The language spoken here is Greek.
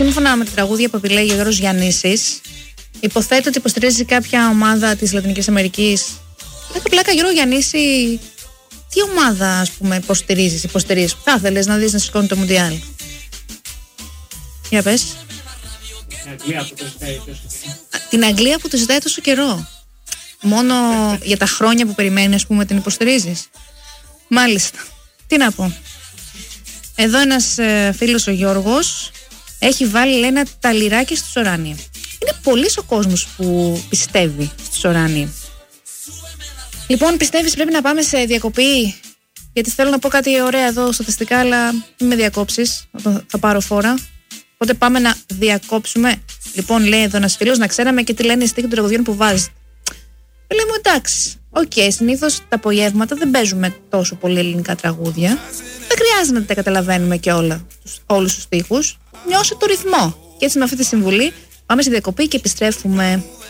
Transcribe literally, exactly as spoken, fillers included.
σύμφωνα με τα τραγούδια που επιλέγει ο Γιώργος Γιαννήσης, υποθέτω ότι υποστηρίζει κάποια ομάδα της Λατινικής Αμερικής. Πλάκα πλάκα, Γιώργο Γιαννήση, τι ομάδα, ας πούμε, υποστηρίζεις, υποστηρίζεις? Θα ήθελες να δεις να σηκώνει το Μουντιάλ? Για πες. Την Αγγλία που το ζητάει τόσο καιρό. Την Αγγλία που το ζητάει τόσο καιρό. Μόνο για τα χρόνια που περιμένει, ας πούμε, την υποστηρίζεις? Μάλιστα. Τι να πω. Εδώ ένας ε, φίλος, ο Γιώργος, έχει βάλει, λέει, ένα ταλιράκι στους Οράνια. Είναι πολύς ο κόσμος που πιστεύει στους Οράνια. Λοιπόν, πιστεύεις πρέπει να πάμε σε διακοπή? Γιατί θέλω να πω κάτι ωραία εδώ στατιστικά, αλλά μην με διακόψεις, θα πάρω φόρα. Οπότε πάμε να διακόψουμε. Λοιπόν, λέει εδώ ένας φίλος, να ξέραμε και τι λένε οι στίχοι των τραγουδιών που βάζετε. Λέει μου, εντάξει, οκ, okay, συνήθως τα απογεύματα δεν παίζουμε τόσο πολύ ελληνικά τραγούδια. Δεν χρειάζεται να τα καταλαβαίνουμε και όλα, όλους τους στίχους. Νιώσε το ρυθμό. Και έτσι με αυτή τη συμβουλή πάμε στη διακοπή και επιστρέφουμε.